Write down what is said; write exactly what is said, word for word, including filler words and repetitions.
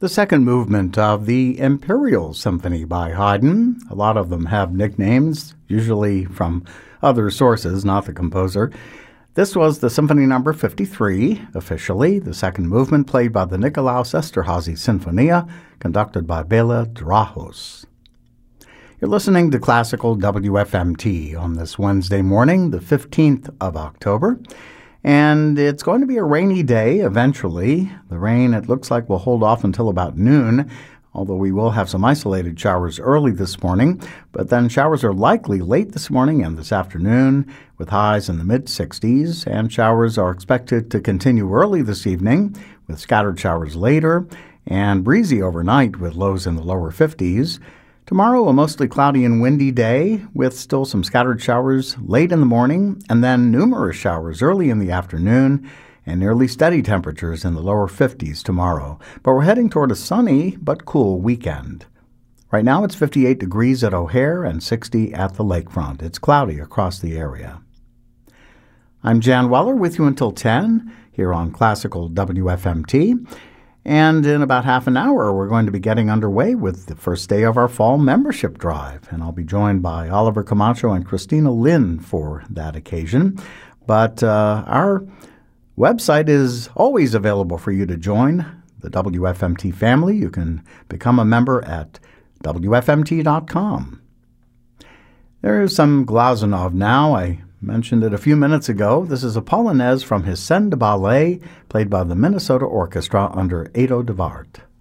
The second movement of the Imperial Symphony by Haydn. A lot of them have nicknames, usually from other sources, not the composer. This was the Symphony Number fifty-three, officially, the second movement played by the Nikolaus Esterházy Sinfonia, conducted by Bela Drahos. You're listening to Classical W F M T on this Wednesday morning, the fifteenth of October. And it's going to be a rainy day eventually. The rain, it looks like, will hold off until about noon, although we will have some isolated showers early this morning. But then showers are likely late this morning and this afternoon, with highs in the mid sixties. And showers are expected to continue early this evening, with scattered showers later, and breezy overnight with lows in the lower fifties. Tomorrow, a mostly cloudy and windy day with still some scattered showers late in the morning and then numerous showers early in the afternoon and nearly steady temperatures in the lower fifties tomorrow. But we're heading toward a sunny but cool weekend. Right now, it's fifty-eight degrees at O'Hare and sixty at the lakefront. It's cloudy across the area. I'm Jan Weller with you until ten here on Classical W F M T. And in about half an hour, we're going to be getting underway with the first day of our fall membership drive. And I'll be joined by Oliver Camacho and Christina Lynn for that occasion. But uh, our website is always available for you to join the W F M T family. You can become a member at W F M T dot com. There's some Glazunov now. I mentioned it a few minutes ago. This is a Polonaise from his Scène de Ballet, played by the Minnesota Orchestra under Edo de Wart.